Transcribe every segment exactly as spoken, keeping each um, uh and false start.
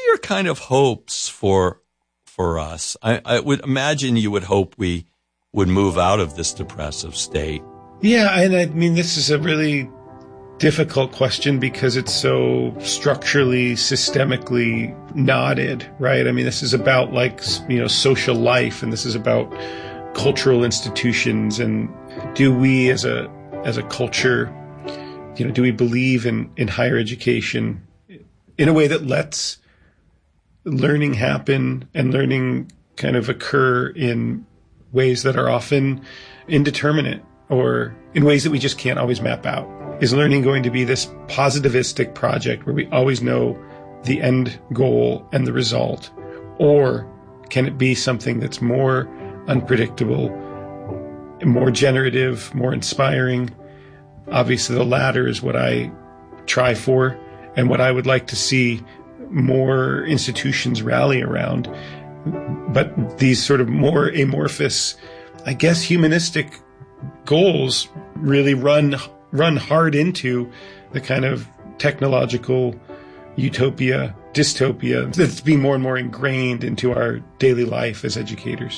your kind of hopes for for us? I, I would imagine you would hope we would move out of this depressive state. Yeah, and I mean, this is a really difficult question because it's so structurally, systemically knotted, right? I mean, this is about like, you know, social life, and this is about cultural institutions. And do we as a as a culture, you know, do we believe in, in higher education in a way that lets learning happen and learning kind of occur in ways that are often indeterminate or in ways that we just can't always map out? Is learning going to be this positivistic project where we always know the end goal and the result? Or can it be something that's more unpredictable, more generative, more inspiring? Obviously, the latter is what I try for and what I would like to see more institutions rally around. But these sort of more amorphous, I guess, humanistic goals really run run hard into the kind of technological utopia, dystopia that's being more and more ingrained into our daily life as educators.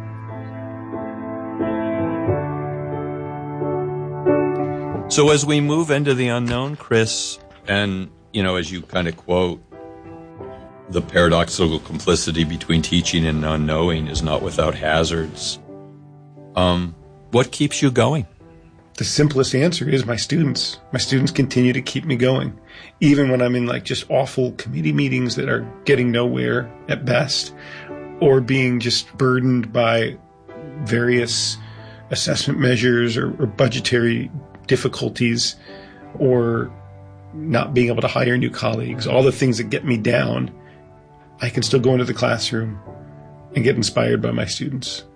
So as we move into the unknown, Chris, and, you know, as you kind of quote, the paradoxical complicity between teaching and unknowing is not without hazards. Um, what keeps you going? The simplest answer is my students. My students continue to keep me going. Even when I'm in like just awful committee meetings that are getting nowhere at best, or being just burdened by various assessment measures or, or budgetary difficulties, or not being able to hire new colleagues, all the things that get me down, I can still go into the classroom and get inspired by my students.